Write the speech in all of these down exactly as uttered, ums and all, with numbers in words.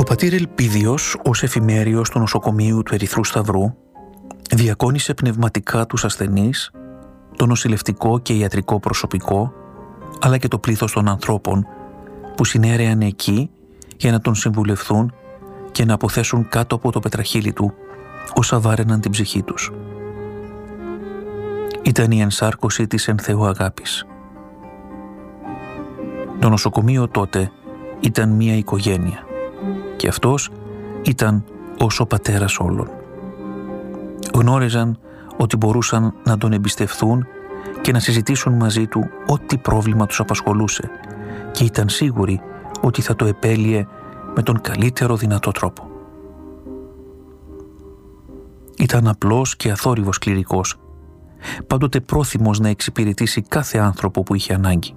πατήρ Ελπίδιος, ως εφημέριος του νοσοκομείου του Ερυθρού Σταυρού, διακόνησε πνευματικά τους ασθενείς, το νοσηλευτικό και ιατρικό προσωπικό, αλλά και το πλήθος των ανθρώπων που συνέρεαν εκεί για να τον συμβουλευθούν και να αποθέσουν κάτω από το πετραχύλι του όσα βάραιναν την ψυχή τους. Ήταν η ενσάρκωση της εν Θεώ αγάπης. Το νοσοκομείο τότε ήταν μία οικογένεια και αυτός ήταν ως ο πατέρας όλων. Γνώριζαν ότι μπορούσαν να τον εμπιστευθούν και να συζητήσουν μαζί του ό,τι πρόβλημα τους απασχολούσε και ήταν σίγουροι ότι θα το επέλυε με τον καλύτερο δυνατό τρόπο. Ήταν απλός και αθόρυβος κληρικός, πάντοτε πρόθυμος να εξυπηρετήσει κάθε άνθρωπο που είχε ανάγκη.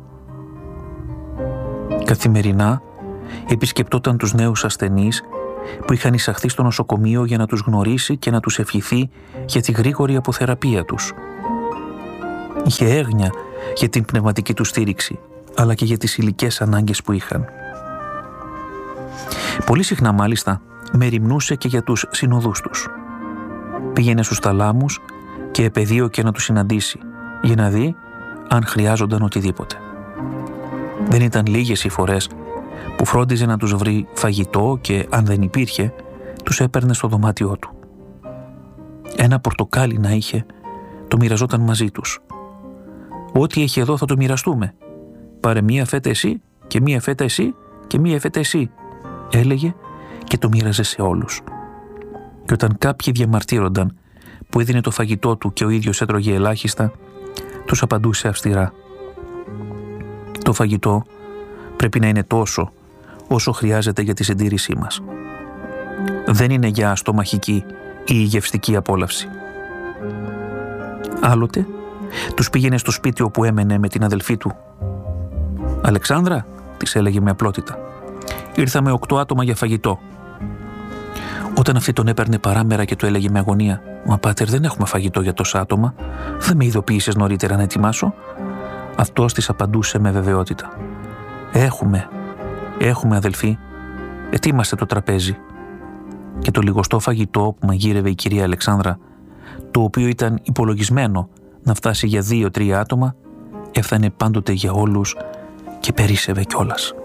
Καθημερινά επισκεπτόταν τους νέους ασθενείς που είχαν εισαχθεί στο νοσοκομείο για να τους γνωρίσει και να τους ευχηθεί για τη γρήγορη αποθεραπεία τους. Είχε έγνοια για την πνευματική του στήριξη, αλλά και για τις υλικές ανάγκες που είχαν. Πολύ συχνά μάλιστα μεριμνούσε και για τους συνοδούς τους. Πήγαινε στους θαλάμους και επεδίωκε να τους συναντήσει, για να δει αν χρειάζονταν οτιδήποτε. Δεν ήταν λίγες οι φορές που φρόντιζε να τους βρει φαγητό και αν δεν υπήρχε, τους έπαιρνε στο δωμάτιό του. Ένα πορτοκάλι να είχε, το μοιραζόταν μαζί τους. «Ό,τι έχει εδώ θα το μοιραστούμε. Πάρε μία φέτα εσύ και μία φέτα εσύ και μία φέτα εσύ», έλεγε και το μοίραζε σε όλους. Και όταν κάποιοι διαμαρτύρονταν που έδινε το φαγητό του και ο ίδιος έτρωγε ελάχιστα, τους απαντούσε αυστηρά: «Το φαγητό πρέπει να είναι τόσο όσο χρειάζεται για τη συντήρησή μας. Δεν είναι για στομαχική ή γευστική απόλαυση». Άλλοτε τους πήγαινε στο σπίτι όπου έμενε με την αδελφή του. «Αλεξάνδρα», της έλεγε με απλότητα, «ήρθαμε οκτώ άτομα για φαγητό». Όταν αυτή τον έπαιρνε παράμερα και του έλεγε με αγωνία: «Μα πάτερ, δεν έχουμε φαγητό για τόσα άτομα, δεν με ειδοποίησες νωρίτερα να ετοιμάσω?» Αυτός της απαντούσε με βεβαιότητα: «Έχουμε, έχουμε αδελφή, ετοίμασε το τραπέζι». Και το λιγοστό φαγητό που μαγείρευε η κυρία Αλεξάνδρα, το οποίο ήταν υπολογισμένο να φτάσει για δύο-τρία άτομα, έφτανε πάντοτε για όλους και περίσσευε κιόλας.